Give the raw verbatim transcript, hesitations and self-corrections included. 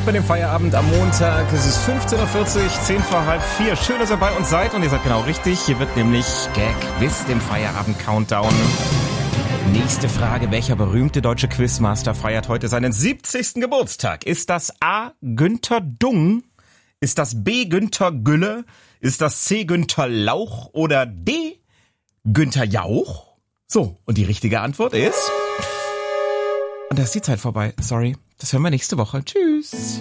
ab in den Feierabend am Montag. Es ist fünfzehn Uhr vierzig, zehn vor halb vier. Schön, dass ihr bei uns seid und ihr seid genau richtig. Hier wird nämlich Gag Quiz, dem Feierabend-Countdown. Nächste Frage. Welcher berühmte deutsche Quizmaster feiert heute seinen siebzigsten Geburtstag? Ist das A. Günther Dung? Ist das B. Günther Gülle? Ist das C. Günther Lauch? Oder D. Günther Jauch? So, und die richtige Antwort ist... Und da ist die Zeit vorbei. Sorry. Das hören wir nächste Woche. Tschüss.